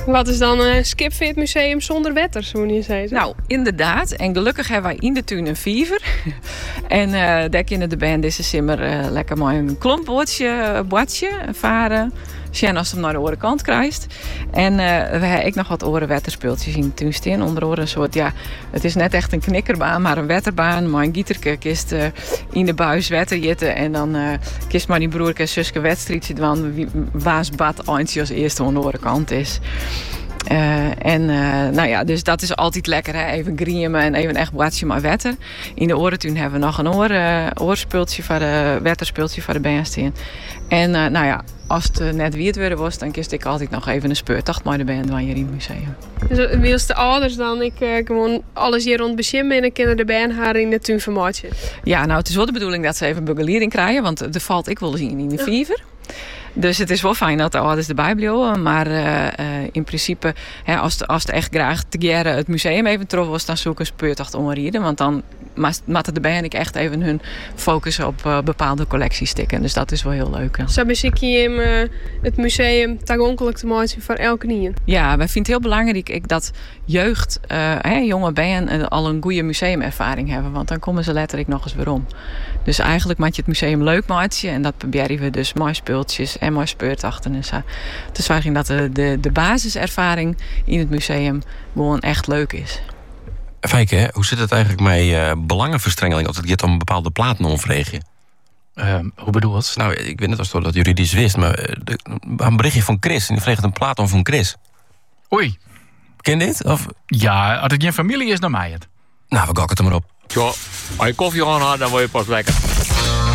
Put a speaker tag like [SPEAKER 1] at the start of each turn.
[SPEAKER 1] Wat is dan een skipfit museum zonder wetter, zo je zei?
[SPEAKER 2] Nou, inderdaad. En gelukkig hebben wij in de tuin een viever. En daar kunnen de band deze simmer lekker mooi een klompbootje varen. Sjen als je hem naar de andere kant krijgt. En we hebben ook nog wat orenwetterspeeltjes in de tuin staan. Onder andere een soort, het is net echt een knikkerbaan, maar een wetterbaan. Maar een gieterke kist in de buis wetter jitten. En dan kist maar die broerke en zuske wedstrijdje doen. Waas bad eindje als eerste aan de andere kant is. Dus dat is altijd lekker, hè? Even griemen en even echt watje maar wetter. In de orentuin hebben we nog een oorspeeltje voor de wetterspeeltje voor de band staan. En als het net wie het weer was, dan kist ik altijd nog even een speurtocht met de band hier in het museum.
[SPEAKER 1] Dus wie de ouders dan gewoon alles hier rond beschimmen en dan kunnen de band haar in de tuin vermaatje?
[SPEAKER 2] Ja, nou het is wel de bedoeling dat ze even begeleiding krijgen, want er valt ik wel zien in de viever. Dus het is wel fijn dat de ouders erbij blijven. Maar in principe, als ze echt graag te jaren het museum even terug was, dan zoek een speurtocht omrijden. Want dan moeten de band echt even hun focus op bepaalde collecties stikken. Dus dat is wel heel leuk.
[SPEAKER 1] Zo beschik je het museum toegankelijk te maken voor elke nieuw.
[SPEAKER 2] Ja, wij vinden het heel belangrijk dat jeugd, jonge band al een goede museumervaring hebben. Want dan komen ze letterlijk nog eens weer om. Dus eigenlijk maak je het museum leuk maken. En dat proberen we dus mooi speeltjes en mooi speurtochten en zo. Dus wij zien dat de basiservaring in het museum gewoon echt leuk is.
[SPEAKER 3] Fijke, hoe zit het eigenlijk met belangenverstrengeling? Of dat je dan een bepaalde plaat onvregen je?
[SPEAKER 4] Hoe bedoel je?
[SPEAKER 3] Nou, ik weet net als dat juridisch wist, maar een berichtje van Chris. En die vreeg een plaat om van Chris.
[SPEAKER 4] Oei.
[SPEAKER 3] Ken je dit? Of?
[SPEAKER 4] Ja, als het geen familie is, dan mij het.
[SPEAKER 3] Nou, we gokken het er maar op.
[SPEAKER 5] Ja, als je koffie aan had, dan word je pas lekker.